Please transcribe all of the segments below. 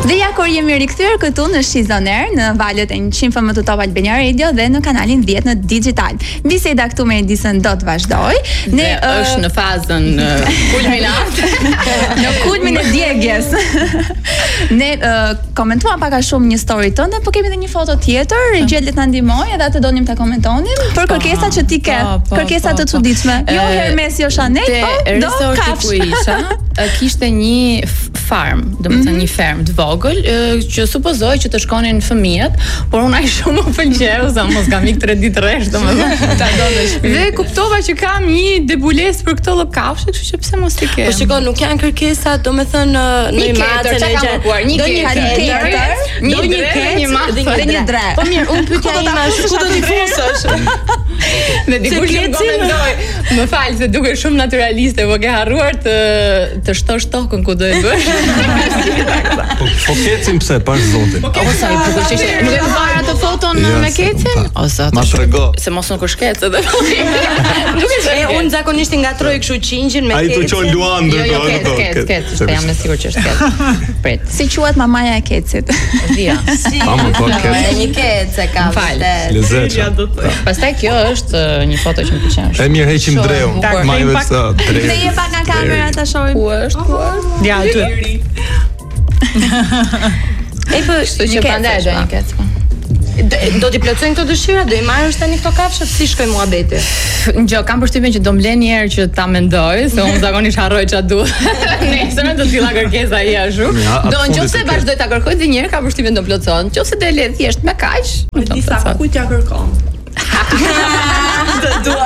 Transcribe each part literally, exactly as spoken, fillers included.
Dhe ja kur jemi rikthyer këtu në Shizoner, në valët e njëqind F M të Top Albania Radio dhe në kanalin dhjetë në digital. Biseda këtu me Edisën do të vazhdoj. Ne uh, është në fazën uh, kulminante, në kulmin e djegjes. Ne uh, komentuam pak a shumë një story tënde, po kemi edhe një foto tjetër, Gjel na ndihmoj edhe atë donim ta komentonim për kërkesat që ti ke, kërkesa të çuditshme. Jo Hermes, jo Chanel, po do kafsh. Ku isha, kishte një farm, domethënë një ferm të vogël, që supozoj që të shkonin fëmijët, por unë ai shumë më pëlqeu, sa mos kam ik tre ditë rresht, domethënë ta donte shpirtin. Dhe kuptova që kam një debulesë për këtë lloj kafshë, kështu që pse mos i kem. Po shikoj, nuk janë kërkesa, domethënë në imatën e gjatë. Një tjetër, një tjetër, një matë dhe një dre. Po mirë, unë pyetja ime është ku do t'i fusësh? Me dikush që komentoj. Më fal se duket shumë naturaliste, po ke harruar të të shtosh tokën ku do e bësh. Po po kecim pse pash zotin. Po sa i bukur që ishte. Nuk e mbaj atë foton me kecin? O zot. Ma trego. Se mos nuk është kec edhe. Nuk e di, unë zakonisht i ngatroj kështu qingjin me kecin. Ai të çon luandër. Jo, jo, kec, kec, kec. Jam e sigurt që është kec. Prit. Si quhet mamaja e kecit? Dia. Pa më po kec. Një kec e ka. Lezetshëm. Pastaj kjo është një foto që më pëlqen. E mirë heqim dreu. Majve sa dreu. Ne je pa nga kamera ta shohim. Ku është? Ku është? Ja, aty. E po, Kështu që prandaj do një kec. do t'i plotësojnë këto dëshira, do i marrësh tani këto kafshë, si shkoj muhabeti? Gjë, kam përshtypjen që do mblen një herë që ta mendoj, se unë zakonisht harroj çfarë duhet. Nesër do të tilla kërkesa i ashtu. Do nëse vazhdoj ta kërkoj dhe një herë kam përshtypjen do plotësohen. Nëse del thjesht me kaq, disa kujt ja kërkon. Të dua.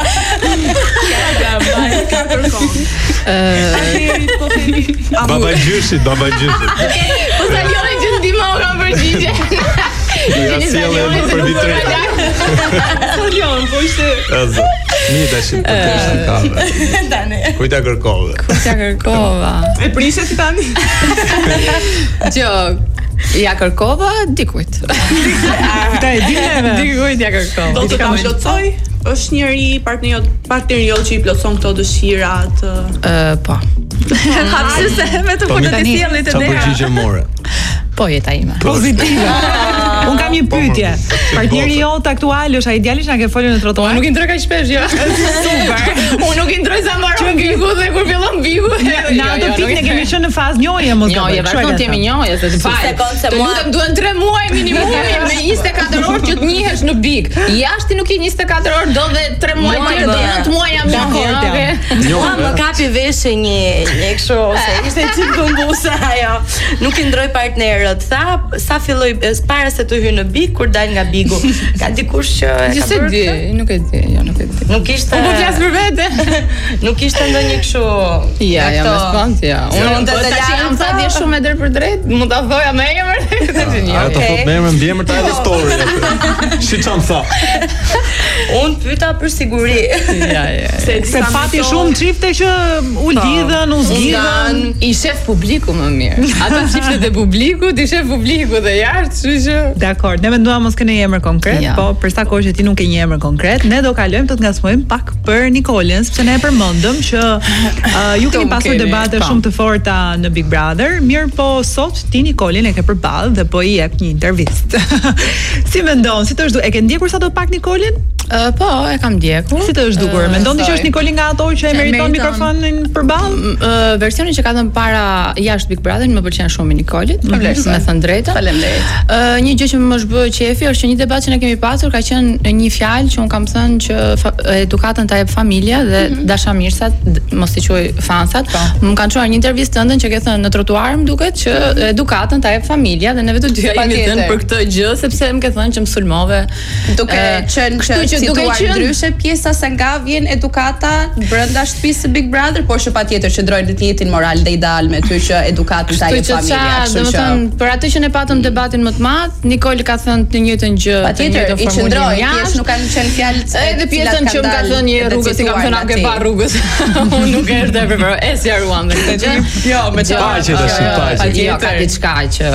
Ka kërkon. Ë Baba gjyshi, baba gjyshi. Po sa joni që ndihmon kam përgjigje. Ja sjellë edhe për ditë. Solion, po ishte. Azo. Mi dashim të kesh kafe. Tani. Kujt ja kërkove? Kujt ja kërkova? E prishet tani. Gjok. Ja kërkova dikujt. Ta e di neve. Dikujt ja kërkova. Do të ta plotësoj? Është njëri partneri partneri jot që i plotson këto dëshirat. Ë, po. Hapsi se vetëm po të sjellit të Çfarë dera. përgjigje more? Po jeta ime. Pozitive. Un kam një pyetje. Partneri jot aktual është ai djali që na ke folur në trotuar? Nuk i ndroj kaq shpesh, jo. Super. Unë nuk i ndroj sa mbaron bigu dhe kur fillon bigu. Në atë pikë ne kemi qenë në fazë njohje mos gaboj. Njohje, vazhdon të jemi njohje se të fal. Të lutem duhen tre muaj minimumi me njëzet e katër orë që të njihesh në big. Jashtë nuk je njëzet e katër orë do dhe tre muaj tjerë do nëntë muaj jam njohje. Ua më kapi veshe një një kështu ose ishte çik këmbuse ajo. Nuk i ndroj partnerët. Tha sa filloi para se të hyj në big, kur dal nga bigu. Ka dikush që e ka bërë. Di, nuk e di, jo nuk e di. Nuk ishte. Po flas për vete. Nuk ishte ndonjë kështu. Ja, ja, më spant, ja. Unë të tash jam sa di shumë drejt për drejt, mund ta thoja me emër. Ajo të thot me emër, mbiemër ta edhe story. Si çam tha. Unë pyeta për siguri. Ja, ja. Se pati shumë çifte që u lidhën, u zgjidhën. I shef publiku më mirë. Ato çiftet e publikut, i shef publiku dhe jashtë, kështu që. Dakor, ne menduam mos keni emër konkret, Ja. po për sa kohë që ti nuk ke një emër konkret, ne do kalojmë të të ngacmojmë pak për Nikolën, sepse ne e përmendëm që uh, ju keni pasur keni, debate pa. shumë të forta në Big Brother, mirë po sot ti Nikolën e ke përballë dhe po i jep një intervistë. Si mendon, si të është du- e ke ndjekur sa do pak Nikolën? Uh, po, e kam ndjekur. Si të është dukur? Mendon ti që është Nikolën nga ato që e meriton mikrofonin përballë? Uh, versioni që ka dhënë para jashtë Big Brother më pëlqen shumë i Nikolit, me thënë drejtën. Faleminderit. Uh, një gjë që më është bë qefi është që një debat që ne kemi pasur ka qenë një fjalë që un kam thënë që fa, edukatën ta jep familja dhe mm -hmm. dashamirsat, mos i quaj fansat. Më kanë çuar një intervistë tënde që ke thënë në trotuar, më duket që edukatën ta jep familja dhe ne vetë dy jemi thënë për këtë gjë sepse më ke thënë që më sulmove. Duke qenë që situar ndryshe pjesa se nga vjen edukata brenda shtëpisë së Big Brother, por që patjetër që drojnë të jetin moral dhe ideal me ty që edukatën ta jep familja. Domethënë për atë që ne patëm debatin më të madh, Nikol ka thënë të njëjtën gjë, të njëjtën i qëndroi, thjesht nuk kanë qenë fjalë. Edhe pjesën që më ka thënë një rrugës, i kam thënë ke pa rrugës. Unë nuk e është e përpër, e si aruan dhe këtë gjë. Jo, me të paqe dhe si paqe. Jo, ka diçka që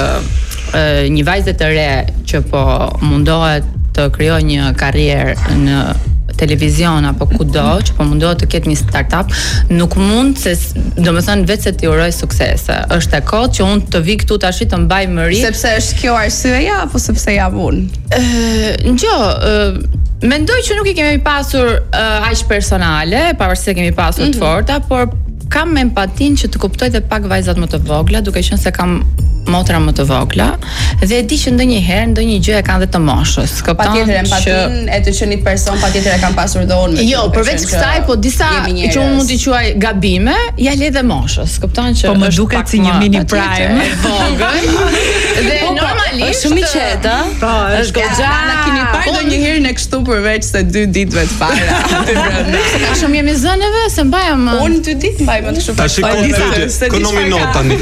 një vajzë të re që po mundohet të krijojë një karrierë në televizion apo kudo që po mundohet të ketë një startup, nuk mund se domethënë vetë se ti uroj suksese. Është e kohë që unë të vi këtu tash të mbaj mëri. Sepse është kjo arsyeja apo sepse jam unë? Ë, ngjo, mendoj që nuk i kemi pasur uh, aq personale, pavarësisht se kemi pasur mm-hmm. të forta, por kam empatin që të kuptoj dhe pak vajzat më të vogla, duke qenë se kam motra më të vogla, dhe e di që ndonjëherë ndonjë gjë e kanë dhe të moshës. Patjetër empatin që... e të qenit person patjetër e kam pasur dhe unë. Jo, përveç kësaj, po disa që unë mund t'i quaj gabime, ja le dhe moshës. Kupton që po më duket si një mini prime. Vogël. Dhe normalisht është shumë i qetë, po, është goxha. Na keni parë ndonjëherë ne kështu përveç se dy ditëve të para aty brenda. Ka shumë jemi zëneve se mbajam. Unë dy ditë mbaj më të shumë. Tash shikoj ku nominot tani.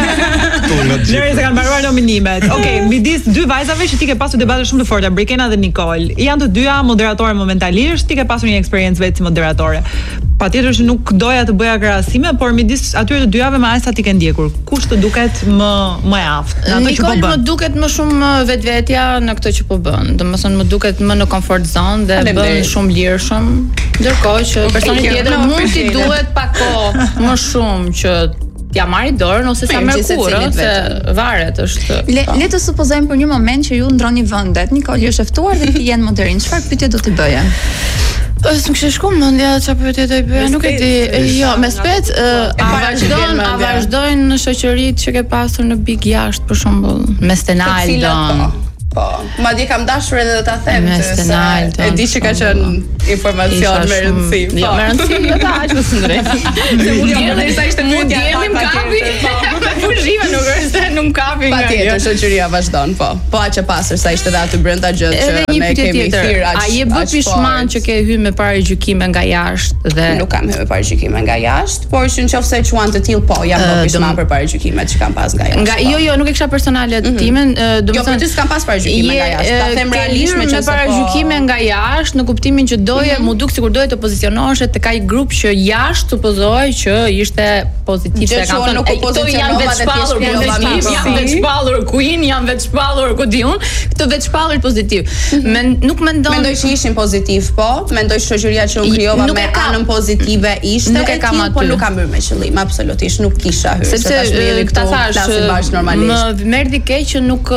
Tu nga Njëri se kanë mbaruar nominimet. Okej, okay, midis dy vajzave që ti ke pasur debate shumë të forta, Brikena dhe Nicole. Janë të dyja moderatore momentalisht, ti ke pasur një eksperiencë vetë si moderatore. Patjetër që nuk doja të bëja krahasime, por midis atyre të dyjave me aq sa ti ke ndjekur, kush të duket më më i aftë? Në ato që po bën. Nicole më duket më shumë vetvetja në këtë që po bën. Domethënë më duket më në comfort zone dhe bën shumë lirshëm, ndërkohë që personi tjetër mund t'i duhet pak kohë më shumë që ja marri dorën ose sa Merkur, se varet është. Le, le të supozojmë për një moment që ju ndroni vendet. Nikoli është e ftuar dhe ti je moderinë. Çfarë pyetje do t'i bëje? Është më kishte shkuar mendja çfarë pyetje do i bëja, nuk e di. Jo, me spec, a vazhdon, a vazhdojnë në shoqëritë që ke pasur në Big jashtë për shembull, me Stenaldon. Po, madje kam dashur edhe ta them se e di që ka qenë informacion me rëndësi. Jo, me rëndësi do ta aq ose drejt. Se mund të jetë sa ishte mund të jemi kapi. Fushime nuk është se nuk kapi nga. Patjetër shoqëria vazhdon, po. Po aq e pasur sa ishte aty brenda gjë që ne kemi thirr aq. A je bë pishman që ke hyrë me parë gjykime nga jashtë dhe nuk kam hyrë me parë gjykime nga jashtë, por që nëse quan të till po jam bë pishman për parë gjykimet që kam pas nga jashtë. Nga jo jo nuk e kisha personale timen, domethënë jo, por ti s'kam pas parë gjykime nga jashtë. Ta them realisht me çfarë para gjykime nga jashtë në kuptimin që doje mu duk sikur doje të pozicionohesh tek ai grup që jashtë supozohej që ishte pozitiv se kanë thënë këto janë vetë shpallur pozitiv, janë vetë shpallur Queen, janë vetë shpallur ku diun, këto vetë shpallur pozitiv. Nuk mendon mendoj që ishin pozitiv, po, mendoj shoqëria që u krijova me anën pozitive ishte, nuk e kam aty, po nuk kam hyrë me qëllim, absolutisht nuk kisha hyrë, sepse këta thash më merdi keq që nuk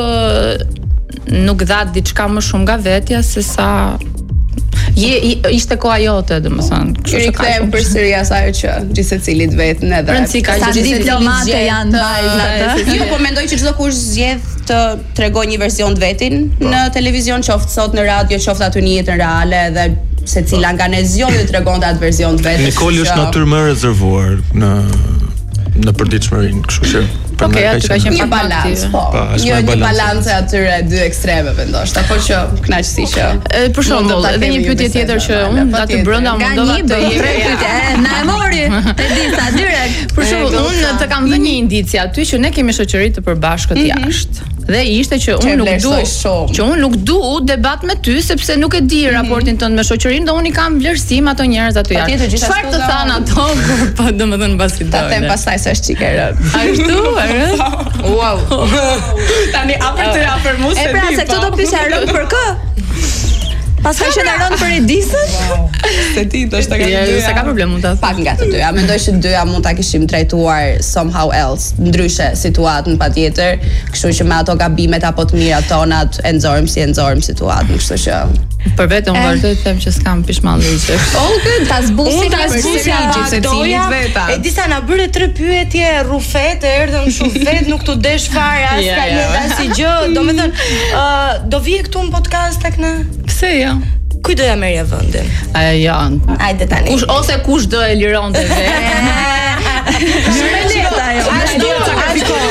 nuk dha diçka më shumë nga vetja se sa je ishte koha jote, domethënë. Kështu që kthehem përsëri asaj që gjithsecilit vetën edhe rëndësi ka që diplomate janë vajzat. Jo, po mendoj që çdo kush zgjedh të tregojë një version të vetin në televizion, qoftë sot në radio, qoftë aty në jetën reale dhe secila nga ne zgjon të tregonte atë version të vetes. Nikoli është natyrë më rezervuar në në përditshmërinë, kështu që Okej, aty ka qenë një balans, po. Një një balancë atyre dy ekstremeve ndoshta, po që kënaqësi që. Për shembull, edhe një pyetje tjetër që unë aty brenda mundova të jep. Na e mori. Te di sa direkt. Për shembull, unë të kam dhënë një indicie aty që ne kemi shoqëri të përbashkët jashtë. Dhe ishte që unë nuk du, që unë nuk du debat me ty sepse nuk e di raportin tënd me shoqërinë, dhe unë i kam vlerësim ato njerëz aty jashtë. Çfarë të thanë ato? Po domethënë mbasi do. Ta them pastaj se është çike rë. Ashtu, ëh? Wow. Tani afër të afër mos e di. E pra se këto do pyesja rën për kë? Pastaj që na rënë për Edisën? Se ti do të shtakat dy. Sa ka problem mund ta pak nga të dyja. Mendoj se dyja mund ta kishim trajtuar somehow else, ndryshe situatën patjetër, kështu që me ato gabimet apo të mirat tonat e nxorëm si e nxorëm situatën, kështu që për vetëm vërtet them që s'kam pishmallëgjë. All good, ta zbusi ta zbusi secilit veta. E disa na bëre tre pyetje rrufete, erdhëm shumë vet, nuk tu desh fare as ka jetë asnjë gjë. Domethënë, do vije këtu në podcast tek ne? Pse jo? Kuj do ja merrje vendin? Ai janë. Hajde tani. Kush ose kush do e lironte vetë? Shumë e lehtë ajo. Ashtu, ashtu.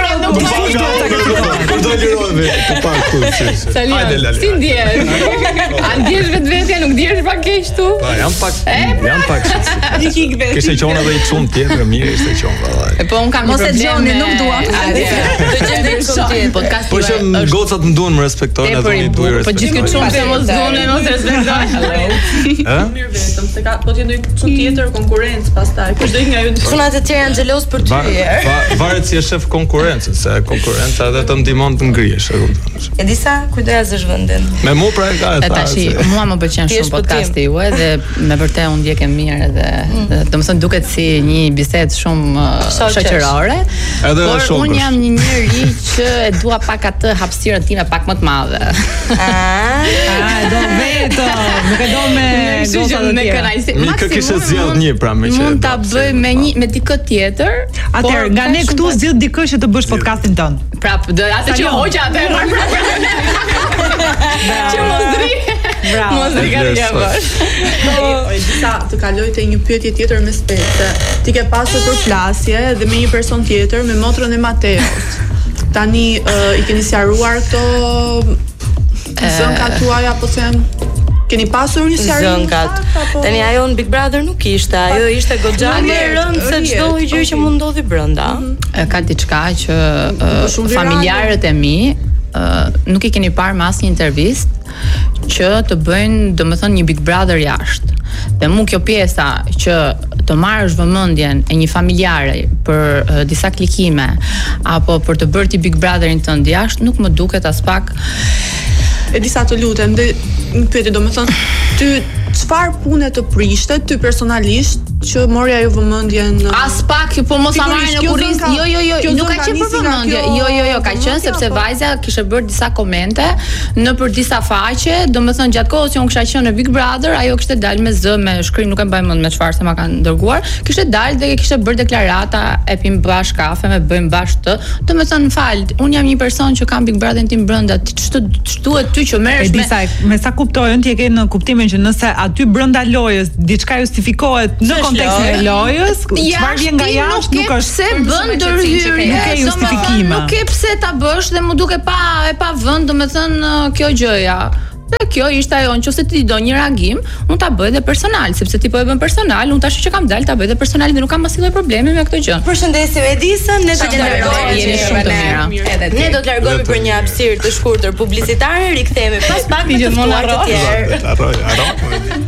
Kush do lirohet vetë? Po pa kush. Hajde Lali. Si ndjesh? A ndjesh vetvetja, nuk ndjesh pak keq tu? Po, jam pak, jam pak. Një kik vetë. Kishte qenë edhe i çun tjetër, mirë ishte qenë vallai. Po un kam një problem. Mos e dëgjoni, nuk dua. Do gjendë këtë podcast. Po që gocat më duan, më respektojnë, atë unë duaj respekt. Po gjithë këtë çun se mos duan, mos respektojnë. Ë? Mirë vetëm se ka po të ndoj çun tjetër konkurrencë pastaj. Kush do ik nga ju? Çunat e tjerë janë xheloz për ty. Varet si e shef konkurrencën, se konkurrenca edhe të ndihmon të ngrihesh. e kupton. E disa kujdoja zësh vendin. Me mua pra e ka e tha. Tashi, mua më pëlqen shumë podcasti juaj dhe me vërtet unë ndjekem mirë dhe domethënë duket si një bisedë shumë shoqërore. Por unë jam një njeri që e dua pak atë hapësirën time pak më të madhe. Ah, do vetë, nuk e do me goca të tjera. Mikë kishte zgjedh një pra me që. Mund ta bëj me një me dikë tjetër. Atëherë, nga ne këtu zgjidh dikë që të bësh podcastin ton. Prap, do atë që hoqja atë. Që mos dri. Bravo. Mos dri ka gjavash. Po, disa të kaloj te një pyetje tjetër me specie. Ti ke pasur përplasje dhe me një person tjetër me motrën e Mateos. Tani i keni sqaruar këto zënkat tuaja apo them? Keni pasur një sqarim? Zënkat. Tani ajo në Big Brother nuk ishte, ajo ishte goxha e rëndë se çdo gjë që mund ndodhi brenda. Ka diçka që familjarët e mi nuk i keni parë mas një intervistë që të bëjnë, domethënë, një Big Brother jashtë. Dhe mu kjo pjesa që të marrësh vëmendjen e një familjare për uh, disa klikime apo për të bërë ti Big Brotherin tënd jashtë nuk më duket as pak. E disa të lutem, dhe një pyetje, domethënë, ty çfarë pune të prishte ty personalisht që mori ajo vëmendjen? As pak, po mos a marrë në kurriz. Jo, jo, jo, nuk ka qenë për vëmendje. Jo, jo, jo, ka qenë sepse vajza kishte bërë disa komente në për disa faqe, domethënë gjatë kohës që unë kisha qenë në Big Brother, ajo kishte dalë me zë, me shkrim, nuk e mbaj mend me çfarë se ma kanë dërguar, kishte dalë dhe kishte bërë deklarata, e pim bash kafe, me bëjmë bash të. Domethënë fal, unë jam një person që kam Big Brotherin tim brenda, ç'të duhet ty që merresh me. E disa, me sa kuptojën ti e ke në kuptimin që nëse aty brenda lojës diçka justifikohet në kontekstin e lojës, çfarë vjen nga jashtë nuk është se bën ndërhyrje, nuk ke justifikime. Nuk ke pse ta bësh dhe më duket pa e pa vend, domethënë kjo gjëja. Dhe kjo ishte ajo, nëse ti do një reagim, unë ta bëj dhe personal, sepse ti po e bën personal, unë tash që kam dalë ta bëj dhe personal dhe nuk kam asnjë problemi me këtë gjë. Përshëndesim Edisën, ne do të largohemi, jeni shumë të mira. Ne do të largohemi për një hapësirë të shkurtër publicitare, rikthehemi pas pak me të ftuar të tjerë. Harroj, harroj.